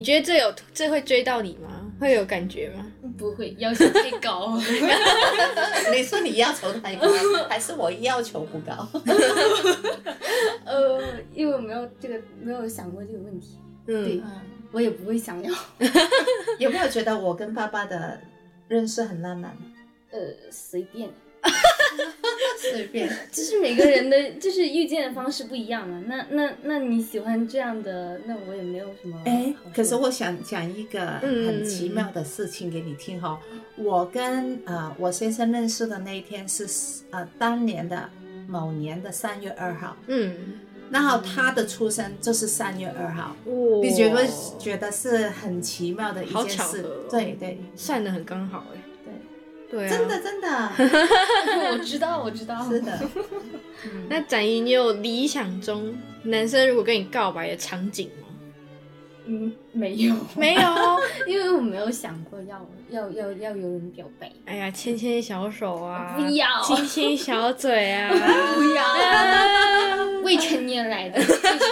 你觉得这会追到你吗？会有感觉吗？ 不会，要求太高。 你说你要求太高，还是我要求不高？ 因为我没有想过这个问题。对， 嗯， 我也不会想要。 有没有觉得我跟爸爸的认识很浪漫？ 随便。 随便， 就是每个人的就是遇见的方式不一样嘛。那你喜欢这样的，那我也没有什么。 可是我想讲一个很奇妙的事情给你听哈。我跟我先生认识的那一天是当年的某年的3月2号。然后他的出生就是3月2号。你觉得是很奇妙的一件事？对对， 算得很刚好哎。对啊， 真的我知道是的。 那展仪，你有理想中男生如果跟你告白的场景吗？ 没有，因为我没有想过要有人表白。 哎呀，牵牵小手啊， 不要， 亲亲小嘴啊， 不要，未成年来的。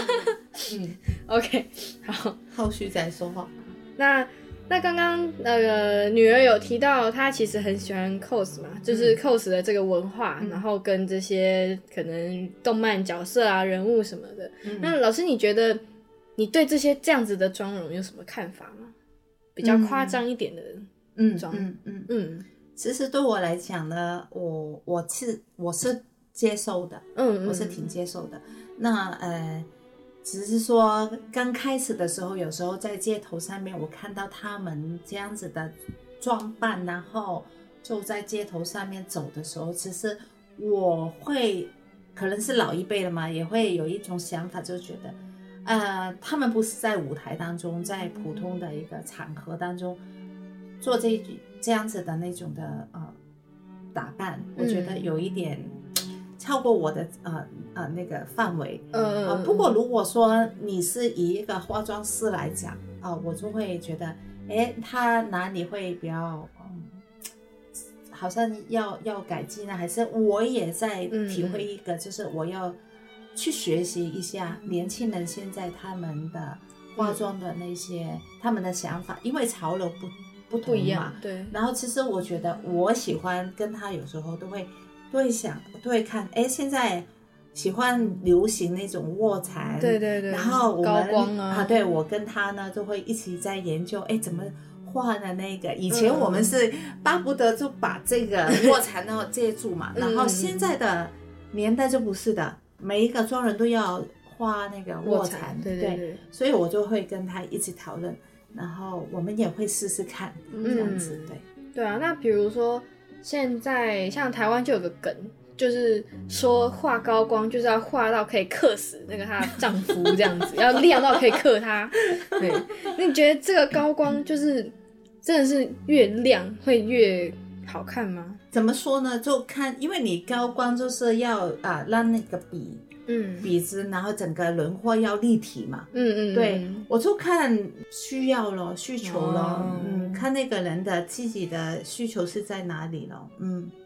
OK， 好， 后续再说哈。 那刚刚女儿有提到她其实很喜欢 cos 嘛，就是 cos 的这个文化，然后跟这些可能动漫角色啊、人物什么的。那老师，你觉得你对这样子的妆容有什么看法吗？比较夸张一点的妆。 其实对我来讲呢，我是接受的，我是挺接受的。那只是说刚开始的时候，有时候在街头上面我看到他们这样子的装扮，然后就在街头上面走的时候，其实我会可能是老一辈的嘛，也会有一种想法，就觉得他们不是在舞台当中，在普通的一个场合当中做这样子的那种的打扮，我觉得有一点超过我的那个范围。不过如果说你是以一个化妆师来讲我就会觉得他哪里会比较好像要改进啊，还是我也在体会一个就是我要去学习一下年轻人现在他们的化妆的那些他们的想法，因为潮流不同嘛， 不一样。对。 然后其实我觉得我喜欢跟他有时候都会看现在喜欢流行那种卧蚕， 对， 然后我们高光对，我跟他呢就会一起在研究怎么画的那个。以前我们是巴不得就把这个卧蚕然后接住嘛，然后现在的年代就不是的，每一个妆人都要画那个卧蚕， 对， 所以我就会跟他一起讨论，然后我们也会试试看这样子。 对啊。那比如说现在像台湾就有个梗，就是说画高光就是要画到可以克死那个她的丈夫这样子，要亮到可以克他。对，那你觉得这个高光就是真的是越亮会越好看吗？ 怎么说呢？就看，因为你高光就是要让那个鼻子，然后整个轮廓要立体嘛。对，我就看需求咯。看那个人的自己的需求是在哪里咯。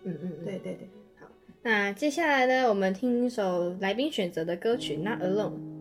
对。 好，那接下来呢，我们听一首来宾选择的歌曲《Not Alone》。